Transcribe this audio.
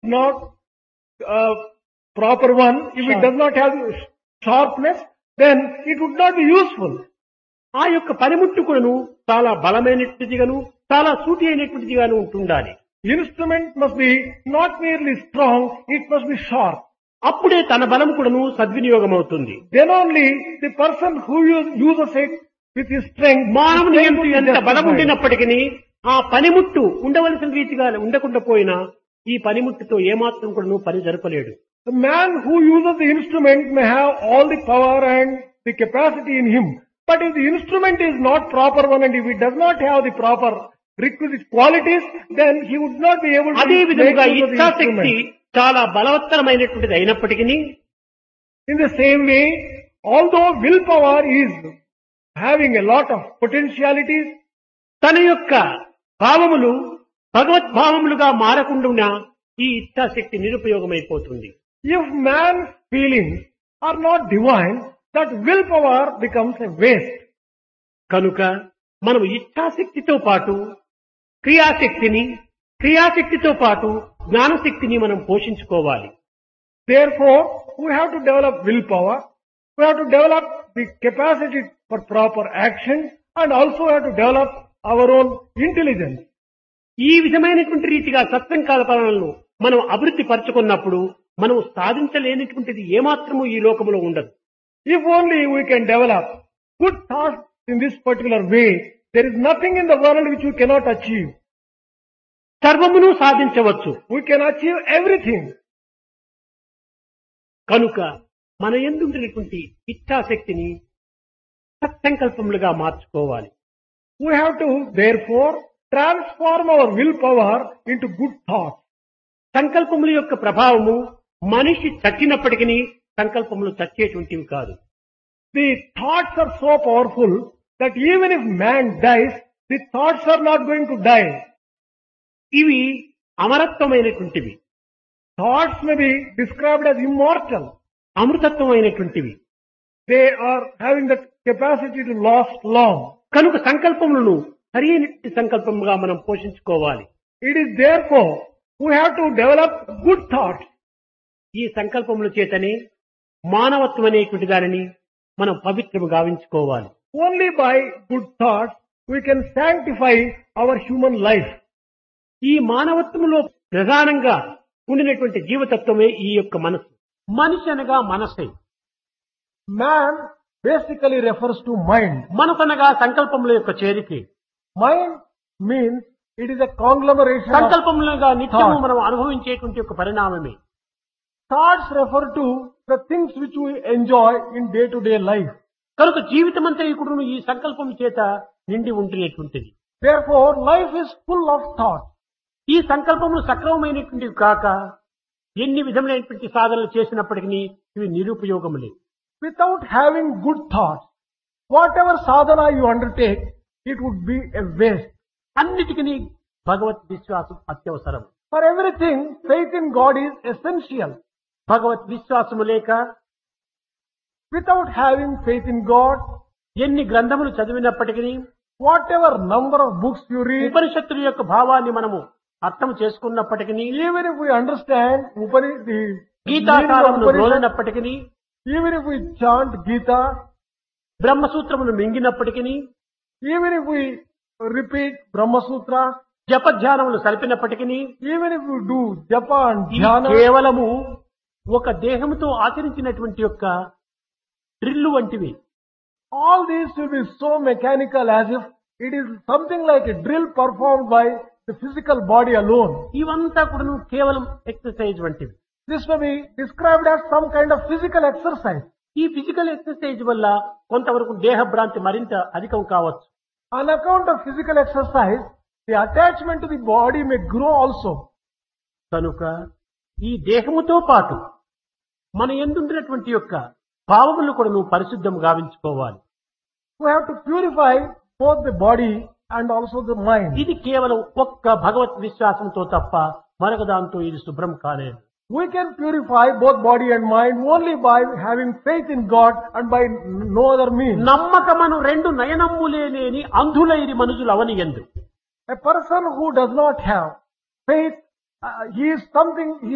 not proper one, if it does not have sharpness, then it would not be useful. ఆ యొక్క పనిముట్టు కూడాను చాలా బలమైనటువంటిదిగాను చాలా సూటి అయినటువంటిదిగాను ఉంటుండాలి. Instrument must be not merely strong, it must be sharp. అప్పుడే తన బలం కూడాను సద్వినియోగం అవుతుంది. Then only the person who uses it with his strength. మానవుని ఎంత బలం ఉండినప్పటికీ ఆ పనిముట్టు ఉండవలసిన రీతిగా ఉండకుండా పోయినా ఈ పనిముట్టుతో ఏమాత్రం కూడాను పని జరపలేడు. The man who uses the instrument may have all the power and the capacity in him. But if the instrument is not proper one and if it does not have the proper requisite qualities, then he would not be able to అదే విధంగా make use of the ఇచ్ఛాశక్తి instrument. చాలా బలవత్తరమైనటువంటిది అయినప్పటికీ In the same way, although willpower is having a lot of potentialities, తన యొక్క భావములు భగవద్భావములుగా మారకుండా ఈ ఇచ్ఛాశక్తి నిరుపయోగమైపోతుంది. if man's feelings are not divine, that willpower becomes a waste. కనుక మనం ఇచ్ఛాశక్తితో పాటు క్రియాశక్తితో పాటు జ్ఞానశక్తిని మనం పోషించుకోవాలి. Therefore, we have to develop willpower, we have to develop the capacity for proper action, and also have to develop our own intelligence. ఈ విధమైనటువంటి రీతిగా సత్సంకల్పనలను మనం అభివృద్ధి పరచుకున్నప్పుడు మనం సాధించలేనటువంటిది ఏమాత్రము ఈ లోకములో ఉండదు. If only we can develop good thoughts in this particular way, there is nothing in the world which we cannot achieve. సర్వమును సాధించవచ్చు. We can achieve everything. కనుక మన యందుండేటువంటి ఇచ్ఛాశక్తిని సత్సంకల్పములుగా మార్చుకోవాలి. We have to, therefore, transform our willpower into good thoughts. సంకల్పముల యొక్క ప్రభావము మనిషి చచ్చినప్పటికీ సంకల్పములు చచ్చేటువంటివి కాదు. The thoughts are so powerful that even if man dies, the thoughts are not going to die. ఇవి అమరత్వమైనటువంటివి. Thoughts may be described as immortal. అమృతత్వమైనటువంటివి. They are having the capacity to last long. కనుక సంకల్పములను సరైన సంకల్పముగా మనం పోషించుకోవాలి. It is therefore we have to develop good thoughts. ఈ సంకల్పముల చేతనే మానవత్వం అనేటువంటి దానిని మనం పవిత్రము గావించుకోవాలి. Only by good thoughts we can sanctify our human life. ఈ మానవత్వములో ప్రధానంగా ఉండినటువంటి జీవతత్వమే ఈ యొక్క మనసు. మనిషి అనగా మనసే. Man basically refers to mind. మనసు అనగా సంకల్పముల యొక్క చేరికే. Mind means it is a conglomeration of సంకల్పములుగా నిత్యము మనం అనుభవించేటువంటి ఒక పరిణామమే. thoughts refer to the things which we enjoy in day-to-day life. కనుక జీవితమంతా ఇప్పుడు ఈ సంకల్పం చేత నిండి ఉంటున్నటువంటిది. Therefore, life is full of thoughts. ఈ సంకల్పములు సక్రమమైనటువంటివి కాక ఎన్ని విధములైనటువంటి సాధనలు చేసినప్పటికీ ఇవి నిరుపయోగములే. Without having good thoughts, whatever sadhana you undertake, it would be a waste. అన్నిటికీ భగవత్ విశ్వాసం అత్యవసరం. For everything, faith in God is essential. భగవత్ విశ్వాసము లేక Without having faith in God, ఎన్ని గ్రంథములు చదివినప్పటికీ whatever number of books you read, ఉపనిషత్తుల యొక్క భావాన్ని మనము అర్థం చేసుకున్నప్పటికీ even if we understand the గీతాసారమును Upanishad, రోలినప్పటికీ even if we chant Gita, బ్రహ్మసూత్రమును మింగినప్పటికీ even if we repeat Brahma Sutra, జపధ్యానములు సరిపినప్పటికీ even if we do japa and ఇవి dhyana, కేవలము ఒక దేహముతో ఆచరించినటువంటి యొక్క డ్రిల్లు వంటివి. all these will be so mechanical as if it is something like a drill performed by the physical body alone. ఇవంతా కూడా కేవలం exercise వంటివి. This may be described as some kind of physical exercise. ఈ physical exercise వల్ల కొంతవరకు దేహ భ్రాంతి మరింత అధికం కావచ్చు. On account of physical exercise, the attachment to the body may grow also. కనుక ఈ దేహముతో పాటు మన యందుండినటువంటి యొక్క భావములు కూడా నువ్వు పరిశుద్ధం గావించుకోవాలి. We have to purify both the body and also the mind. ఇది కేవలం ఒక్క భగవత్ విశ్వాసంతో తప్ప మరొక దాంతో ఇది శుభ్రం కాలేదు. We can purify both body and mind only by having faith in God and by no other means. నమ్మకమను రెండు నయనమ్ములే లేని అంధులైరి మనుషులు అవనియందు. A person who does not have faith, he is something,